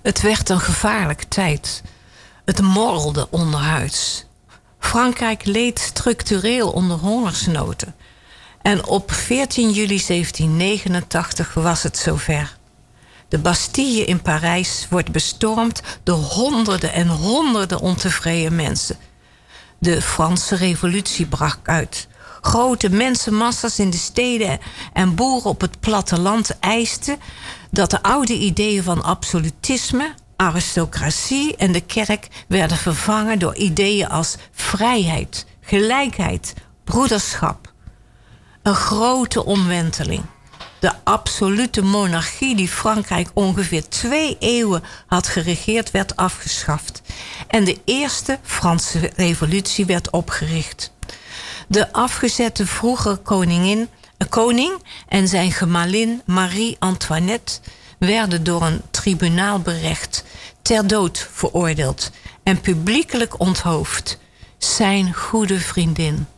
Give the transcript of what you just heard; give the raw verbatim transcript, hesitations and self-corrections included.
Het werd een gevaarlijke tijd. Het morrelde onderhuids. Frankrijk leed structureel onder hongersnoden. En op veertien juli zeventien negenentachtig was het zover. De Bastille in Parijs wordt bestormd door honderden en honderden ontevreden mensen. De Franse revolutie brak uit. Grote mensenmassa's in de steden en boeren op het platteland eisten dat de oude ideeën van absolutisme, aristocratie en de kerk werden vervangen door ideeën als vrijheid, gelijkheid, broederschap. Een grote omwenteling. De absolute monarchie die Frankrijk ongeveer twee eeuwen had geregeerd werd afgeschaft. En de eerste Franse revolutie werd opgericht. De afgezette vroegere koningin, koning en zijn gemalin Marie-Antoinette werden door een tribunaal berecht, ter dood veroordeeld en publiekelijk onthoofd. Zijn goede vriendin,